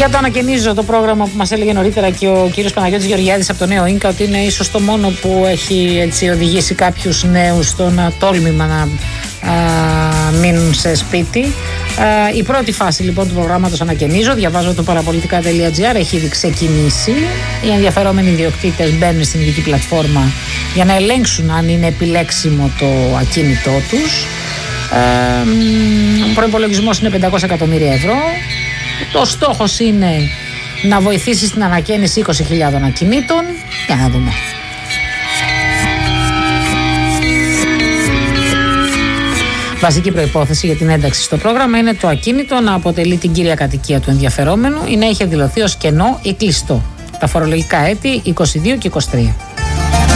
Για το ανακαινίζω το πρόγραμμα που μας έλεγε νωρίτερα και ο κύριος Παναγιώτης Γεωργιάδης από το Νέο Ίνκα, ότι είναι ίσως το μόνο που έχει έτσι οδηγήσει κάποιους νέους στο να τόλμημα να μείνουν σε σπίτι. Η πρώτη φάση λοιπόν του προγράμματος ανακαινίζω, διαβάζω το παραπολιτικά.gr, έχει ήδη ξεκινήσει. Οι ενδιαφερόμενοι ιδιοκτήτες μπαίνουν στην ειδική πλατφόρμα για να ελέγξουν αν είναι επιλέξιμο το ακίνητό τους. Ο προϋπολογισμός είναι 500 εκατομμύρια ευρώ. Το στόχος είναι να βοηθήσει στην ανακαίνιση 20.000 ακινήτων. Για να δούμε. Βασική προϋπόθεση για την ένταξη στο πρόγραμμα είναι το ακίνητο να αποτελεί την κύρια κατοικία του ενδιαφερόμενου ή να έχει δηλωθεί ως κενό ή κλειστό. Τα φορολογικά έτη 22 και 23.